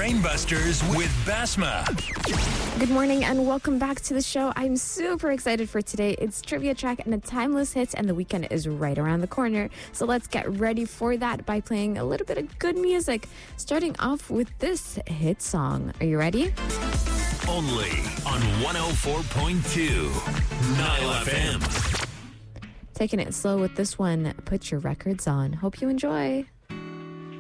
Brainbusters with Basma. Good morning and welcome back to the show. I'm super excited for today. It's Trivia Track and a Timeless Hits, and the weekend is right around the corner. So let's get ready for that by playing a little bit of good music, starting off with this hit song. Are you ready? Only on 104.2 Nile FM. Taking it slow with this one, Put Your Records On. Hope you enjoy.